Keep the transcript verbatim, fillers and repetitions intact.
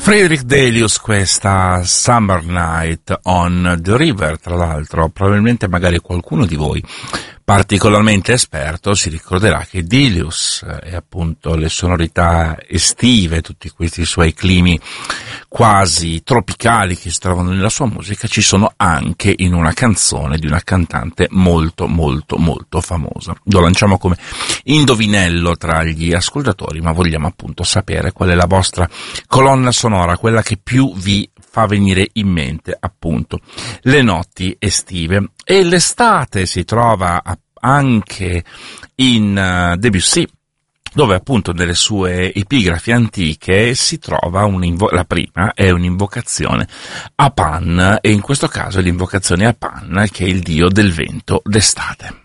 Friedrich Delius, questa Summer Night on the River, tra l'altro, probabilmente magari qualcuno di voi particolarmente esperto si ricorderà che Delius e appunto le sonorità estive, tutti questi suoi climi quasi tropicali che si trovano nella sua musica, ci sono anche in una canzone di una cantante molto molto molto famosa. Lo lanciamo come indovinello tra gli ascoltatori, ma vogliamo appunto sapere qual è la vostra colonna sonora, quella che più vi fa venire in mente appunto le notti estive. E l'estate si trova anche in uh, Debussy, dove appunto nelle sue epigrafi antiche si trova un'invo- la prima è un'invocazione a Pan, e in questo caso è l'invocazione a Pan, che è il dio del vento d'estate.